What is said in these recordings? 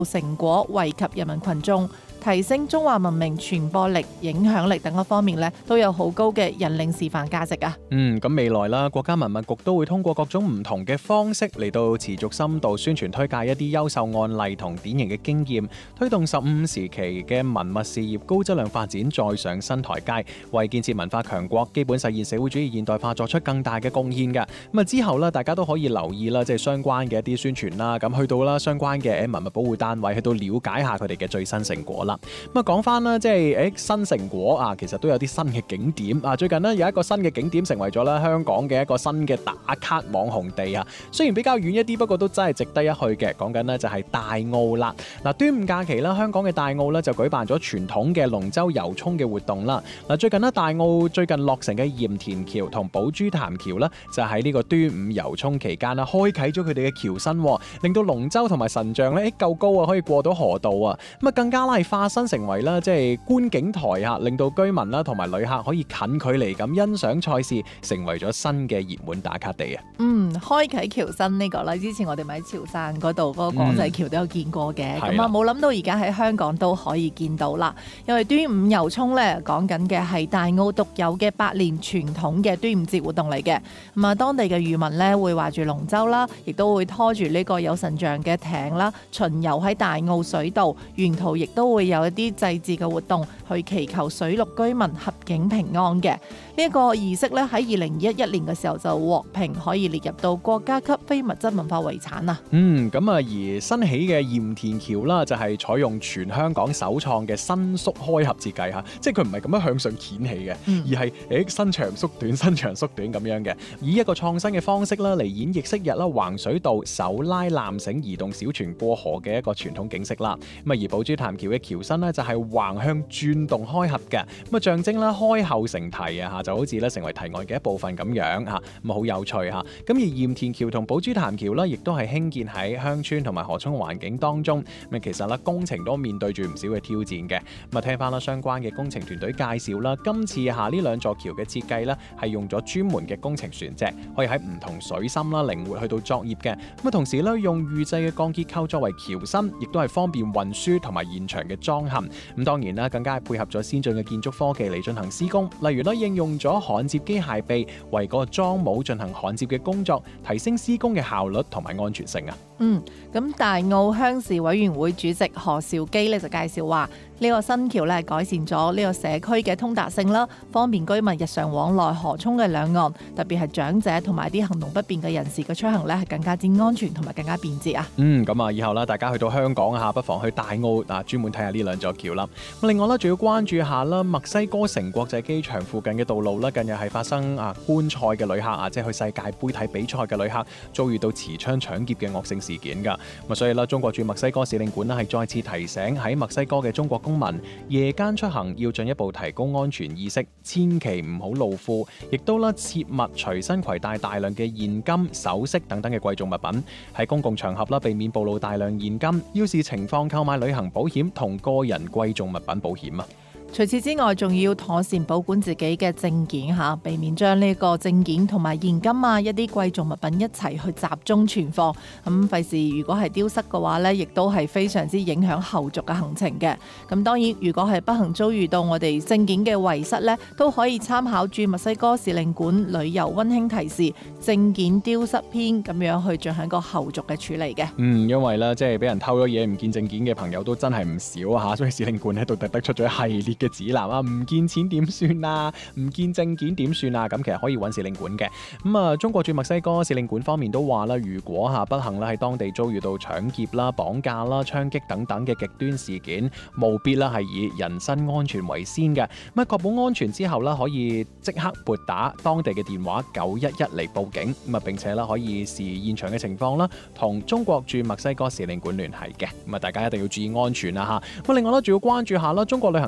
成果，惠及人民群眾，提升中華文明傳播力、影響力等嘅方面咧，都有好高嘅引領示範價值啊！ 咁未來啦，國家文物局都會通過各種唔同嘅方式嚟到持續深度宣傳推介一啲優秀案例同典型嘅經驗，推動15時期嘅文物事業高質量發展再上新台階，為建設文化強國、基本實現社會主義現代化作出更大嘅貢獻㗎。咁啊之後咧，大家都可以留意啦，即係相關嘅一啲宣傳啦，咁去到啦相關嘅文物保護單位去到了解下佢哋嘅最新成果啦。咁啊講翻啦，即係新成果啊，其實都有啲新嘅景點啊。最近呢，有一個新嘅景點成為咗咧香港嘅一個新嘅打卡網紅地啊。雖然比較遠一啲，不過都真係值得一去嘅。講緊呢就係大澳啦。嗱，端午假期啦，香港嘅大澳咧就舉辦咗傳統嘅龍舟遊涌嘅活動啦。嗱，最近呢，大澳最近落成嘅鹽田橋同寶珠潭橋咧，就喺呢個端午遊涌期間啦，開啟咗佢哋嘅橋身，令到龍舟同埋神像咧夠高啊，可以過到河道啊。咁啊更加係化身成為啦，即係觀景台啊，令到居民啦同埋旅客可以近距離咁欣賞賽事，成為咗新嘅熱門打卡地啊！ 開啟橋身呢個啦，之前我哋咪喺潮汕嗰度嗰個廣濟橋都有見過嘅，咁冇諗到而家喺香港都可以見到啦。因為端午遊涌咧講緊嘅係大澳獨有嘅百年傳統嘅端午節活動嚟嘅。咁啊，當地嘅漁民咧會劃住龍舟啦，亦都會拖住呢個有神像嘅艇啦，巡遊喺大澳水道，沿途亦都會有一啲祭祀嘅活動，去祈求水陸居民合境平安嘅。呢一個儀式咧喺2011年嘅時候就獲評可以列入到國家級非物質文化遺產啊。 咁啊，而新起嘅鹽田橋啦，就係採用全香港首創嘅伸縮開合設計嚇，即係佢唔係咁樣向上掀起嘅，而係伸長縮短、伸長縮短咁樣嘅，以一個創新嘅方式啦嚟演繹昔日啦橫水道手拉纜繩移動小船過河嘅一個傳統景色啦。咁啊，而寶珠潭橋嘅橋身呢，就係橫向轉動開合嘅，咁啊象徵啦開後成題啊嚇，就好似咧成為題外嘅一部分咁樣嚇，咁啊好有趣嚇。咁而鹽田橋同寶珠潭橋啦，亦都係興建喺鄉村同埋河涌環境當中。咁其實啦，工程都面對住唔少嘅挑戰嘅。咁啊，聽翻啦相關嘅工程團隊介紹啦，今次下呢兩座橋嘅設計咧，係用咗專門嘅工程船隻，可以喺唔同水深啦靈活去到作業嘅。咁啊，同時咧用預製嘅鋼結構作為橋身，亦都係方便運輸同埋現場嘅裝嵌。咁當然啦，更加係配合咗先進嘅建築科技嚟進行施工，例如咧應用咗焊接機械臂為嗰個樁模進行焊接嘅工作，提升施工嘅效率同埋安全性啊。 咁大澳鄉事委員會主席何兆基咧就介紹話，呢個新橋咧改善咗呢個社區嘅通達性啦，方便居民日常往來河涌嘅兩岸，特別係長者同埋啲行動不便嘅人士嘅出行咧係更加之安全同埋更加便捷啊。 咁啊，以後啦，大家去到香港啊，不妨去大澳專門睇下呢兩座橋啦。咁另外咧，仲要關注下啦，墨西哥城國際機場附近嘅道路啦，近日係發生觀賽嘅旅客即係去世界盃睇比賽嘅旅客遭遇到持槍搶劫嘅惡性事件㗎。咁所以啦，中國駐墨西哥使領館係再次提醒喺墨西哥嘅中國公民，夜間出行要進一步提高安全意識，千祈唔好露富，亦都切勿隨身攜帶大量嘅現金、首飾等等嘅貴重物品。喺公共場合啦，避免暴露大量現金，要視情況購買旅行保險同個人貴重物品保險啊。 除此之外，仲要妥善保管自己嘅證件嚇，避免將呢個證件同埋現金一啲貴重物品一齊去集中存放。咁費事如果係丟失嘅話呢，亦都係非常之影響後續嘅行程嘅。咁當然，如果係不幸遭遇到我哋證件嘅遺失呢，都可以參考駐墨西哥使領館旅遊溫馨提示證件丟失篇咁樣去進行一個後續嘅處理嘅。 因為咧即係俾人偷咗嘢唔見證件嘅朋友都真係唔少嚇，所以使領館喺度特登出咗一系列嘅指南啊，唔見錢點算啊？唔見證件點算啊？咁其實可以揾使領館嘅。中國駐墨西哥使領館方面都話啦，如果不幸喺當地遭遇到搶劫啦、綁架啦、槍擊等等嘅極端事件，務必係以人身安全為先嘅。確保安全之後可以即刻撥打當地嘅電話911嚟報警。並且可以視現場嘅情況啦，同中國駐墨西哥使領館聯繫嘅。大家一定要注意安全啦嚇。另外仲要關注下啦，中國旅行社協會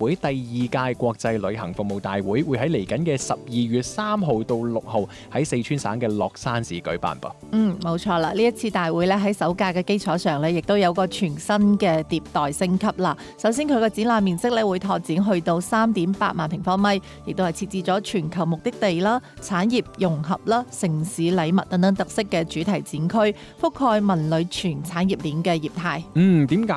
會第2屆國際旅行服務大會會喺嚟緊嘅12月3號到6號喺四川省嘅樂山市舉辦噃。 冇錯啦，呢一次大會咧喺首屆嘅基礎上咧，亦都有個全新嘅迭代升級啦。首先佢個展覽面積咧會拓展去到3.8萬平方米，亦都係設置咗全球目的地啦、產業融合啦、城市禮物等等特色嘅主題展區，覆蓋文旅全產業鏈嘅業態。 點解